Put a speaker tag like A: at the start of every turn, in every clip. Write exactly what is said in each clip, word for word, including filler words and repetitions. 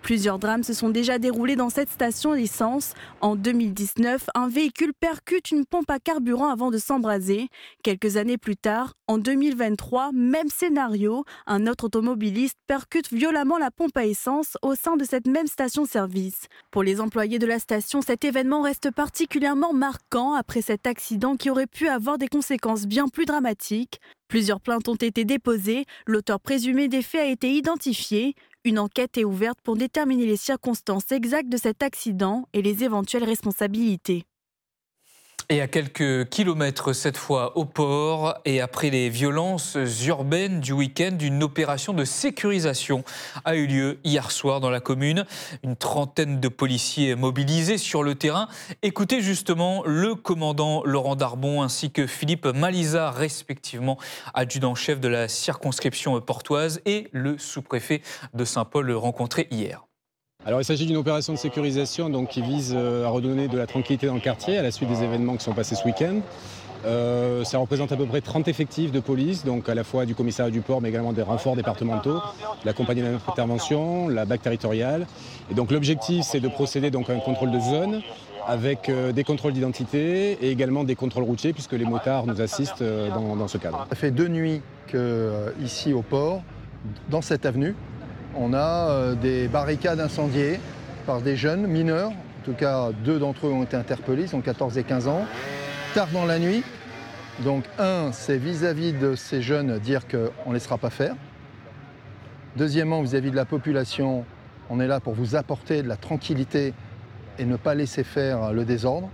A: Plusieurs drames se sont déjà déroulés dans cette station d'essence. En deux mille dix-neuf, un véhicule percute une pompe à carburant avant de s'embraser. Quelques années plus tard, en deux mille vingt-trois, même scénario, un autre automobiliste percute violemment la pompe à essence au sein de cette même station-service. Pour les employés de la station, cet événement reste particulièrement marquant après cet accident qui aurait pu avoir des conséquences bien plus dramatiques. Plusieurs plaintes ont été déposées, l'auteur présumé des faits a été identifié. Une enquête est ouverte pour déterminer les circonstances exactes de cet accident et les éventuelles responsabilités.
B: Et à quelques kilomètres cette fois au port, et après les violences urbaines du week-end, une opération de sécurisation a eu lieu hier soir dans la commune. Une trentaine de policiers mobilisés sur le terrain. Écoutez justement le commandant Laurent Darbon ainsi que Philippe Maliza, respectivement adjudant-chef de la circonscription portoise, et le sous-préfet de Saint-Paul rencontré hier.
C: Alors, il s'agit d'une opération de sécurisation donc, qui vise à redonner de la tranquillité dans le quartier à la suite des événements qui sont passés ce week-end. Euh, ça représente à peu près trente effectifs de police, donc à la fois du commissariat du port mais également des renforts départementaux, la compagnie d'intervention, la B A C territoriale. Et donc l'objectif c'est de procéder donc, à un contrôle de zone avec euh, des contrôles d'identité et également des contrôles routiers puisque les motards nous assistent euh, dans, dans ce cadre.
D: Ça fait deux nuits qu'ici au port, dans cette avenue, on a euh, des barricades incendiées par des jeunes mineurs. En tout cas, deux d'entre eux ont été interpellés, ils ont quatorze et quinze ans. Tard dans la nuit. Donc, un, c'est vis-à-vis de ces jeunes dire qu'on ne laissera pas faire. Deuxièmement, vis-à-vis de la population, on est là pour vous apporter de la tranquillité et ne pas laisser faire le désordre.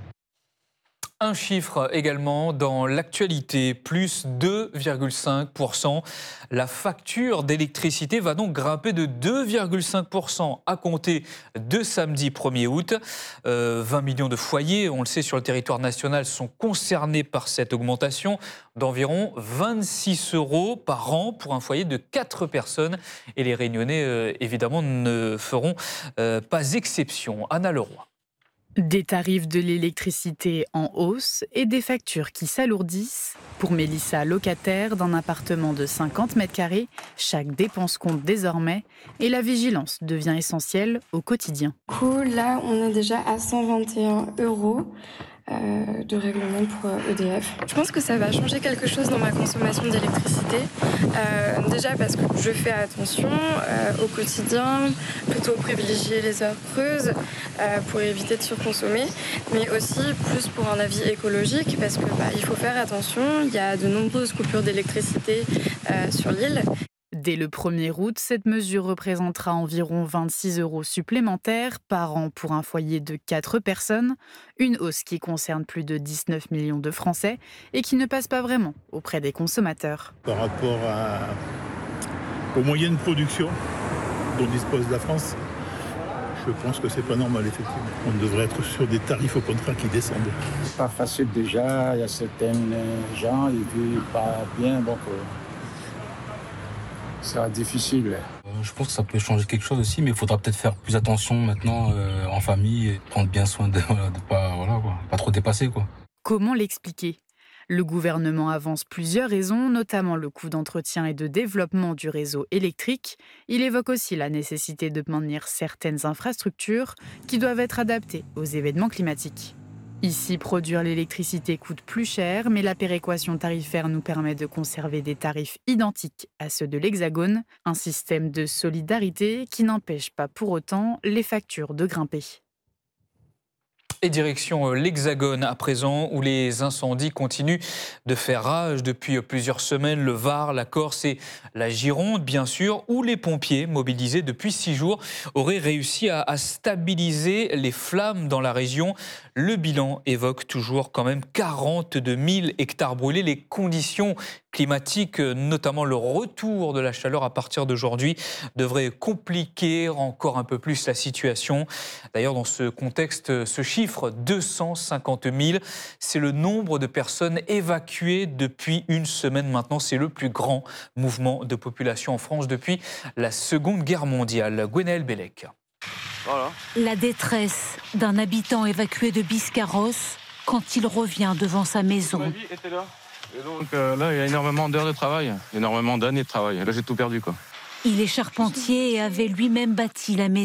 B: Un chiffre également dans l'actualité, plus deux virgule cinq pour cent. La facture d'électricité va donc grimper de deux virgule cinq pour cent à compter de samedi premier août. Euh, vingt millions de foyers, on le sait, sur le territoire national sont concernés par cette augmentation d'environ vingt-six euros par an pour un foyer de quatre personnes. Et les Réunionnais, euh, évidemment, ne feront euh, pas exception. Anna Leroy.
E: Des tarifs de l'électricité en hausse et des factures qui s'alourdissent. Pour Mélissa, locataire d'un appartement de cinquante mètres carrés, chaque dépense compte désormais et la vigilance devient essentielle au quotidien.
F: Du coup, là, on est déjà à cent vingt et un euros. Euh, de règlement pour euh, E D F. Je pense que ça va changer quelque chose dans ma consommation d'électricité. Euh, déjà parce que je fais attention euh, au quotidien, plutôt privilégier les heures creuses euh, pour éviter de surconsommer, mais aussi plus pour un avis écologique parce que bah, il faut faire attention. Il y a de nombreuses coupures d'électricité euh, sur l'île.
E: Dès le premier août, cette mesure représentera environ vingt-six euros supplémentaires par an pour un foyer de quatre personnes, une hausse qui concerne plus de dix-neuf millions de Français et qui ne passe pas vraiment auprès des consommateurs.
G: Par rapport à, aux moyens de production dont dispose la France, je pense que c'est pas normal, effectivement. On devrait être sur des tarifs au contraire qui descendent.
H: C'est pas facile déjà, il y a certains gens, ils vivent pas bien, donc... Euh... Ça sera difficile.
I: Euh, je pense que ça peut changer quelque chose aussi, mais il faudra peut-être faire plus attention maintenant euh, en famille et prendre bien soin de ne pas, voilà, quoi, pas trop dépasser. Quoi.
E: Comment l'expliquer ? Le gouvernement avance plusieurs raisons, notamment le coût d'entretien et de développement du réseau électrique. Il évoque aussi la nécessité de maintenir certaines infrastructures qui doivent être adaptées aux événements climatiques. Ici, produire l'électricité coûte plus cher, mais la péréquation tarifaire nous permet de conserver des tarifs identiques à ceux de l'Hexagone, un système de solidarité qui n'empêche pas pour autant les factures de grimper.
B: Et direction l'Hexagone à présent, où les incendies continuent de faire rage depuis plusieurs semaines. Le Var, la Corse et la Gironde, bien sûr, où les pompiers, mobilisés depuis six jours, auraient réussi à, à stabiliser les flammes dans la région. Le bilan évoque toujours quand même quarante-deux mille hectares brûlés. Les conditions climatiques, notamment le retour de la chaleur à partir d'aujourd'hui, devraient compliquer encore un peu plus la situation. D'ailleurs, dans ce contexte, ce chiffre, deux cent cinquante mille, c'est le nombre de personnes évacuées depuis une semaine maintenant. C'est le plus grand mouvement de population en France depuis la Seconde Guerre mondiale. Gwenaëlle Bellec.
J: Voilà. La détresse d'un habitant évacué de Biscarrosse quand il revient devant sa maison.
K: Ma vie était là. Et donc euh, là, il y a énormément d'heures de travail, énormément d'années de travail. Là, j'ai tout perdu, quoi.
J: Il est charpentier et avait lui-même bâti la maison.